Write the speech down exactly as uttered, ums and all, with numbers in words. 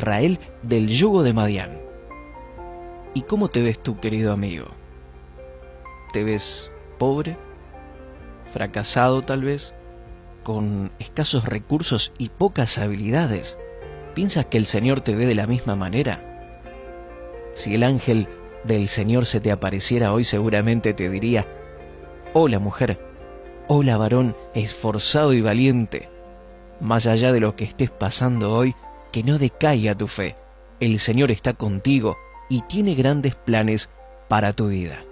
Israel del yugo de Madián. ¿Y cómo te ves tú, querido amigo? ¿Te ves pobre? ¿Fracasado tal vez? ¿Con escasos recursos y pocas habilidades? ¿Piensas que el Señor te ve de la misma manera? Si el ángel del Señor se te apareciera hoy, seguramente te diría: hola mujer, hola varón esforzado y valiente. Más allá de lo que estés pasando hoy, que no decaiga tu fe. El Señor está contigo y tiene grandes planes para tu vida.